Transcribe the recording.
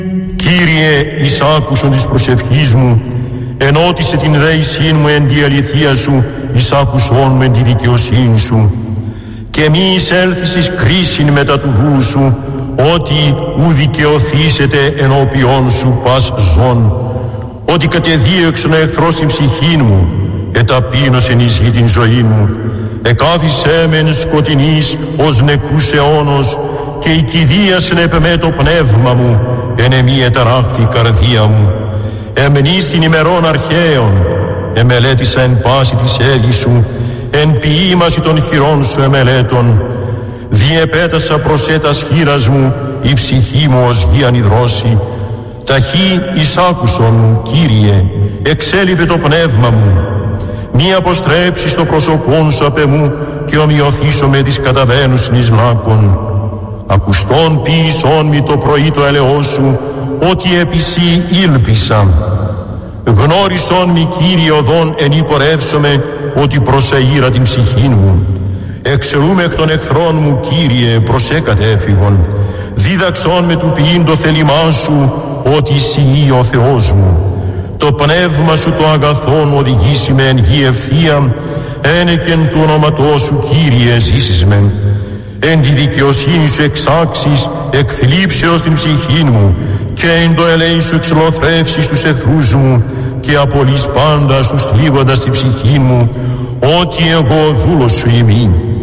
Κύριε, εις άκουσον της προσευχής μου, ενώτισε την δέησήν μου εν τη αληθεία σου, εις άκουσον με τη δικαιοσύνη σου. Και μη εισέλθεις εις κρίσιν μετά του βού σου, ότι ου δικαιωθήσετε ενώπιόν σου πας ζών. Ότι κατεδίωξον εχθρός την ψυχήν μου, εταπείνωσεν εις γη την ζωή μου. Εκάθισέ μεν σκοτεινής ως νεκρούς αιώνος, και η κηδίασεν επ' εμέ το πνεύμα μου, εν εμή εταράχθη η καρδία μου. Εμνείς την ημερών αρχαίων, εμελέτησα εν πάση της έργης σου, εν ποίημαση των χειρών σου εμελέτων. Διεπέτασα προσέτας χείρας μου, η ψυχή μου ως γη ανιδρώση. Ταχύ εισάκουσον μου, Κύριε, εξέλιπε το πνεύμα μου. Μη αποστρέψεις το πρόσωπόν σου απ' εμού, και ομοιωθήσω με τις καταβαίνουσιν εις λάκων. Ακουστών ποιησόν μη το πρωί το έλεος σου, ότι επί σοι ήλπισα. Γνώρισον μη, Κύριε, οδόν εν υπορεύσομαι, ότι προσεήρα την ψυχήν μου. Εξαιρούμε εκ των εχθρών μου, Κύριε, προσέ κατέφυγον. Δίδαξον με του ποιήν το θέλημά σου, ότι εσύ ο Θεός μου. Το πνεύμα σου το αγαθόν οδηγήσει με εν γη ευθεία, ένεκεν του ονόματός σου, Κύριε, ζήσεις με. Εν τη δικαιοσύνη σου εξάξεις, εκθλίψεως την ψυχήν μου, και εν το ελέη σου εξολοθρεύσεις τους εχθρούς μου, και απολύς πάντα τους θλίβοντας την ψυχή μου, ότι εγώ δούλος σου είμαι.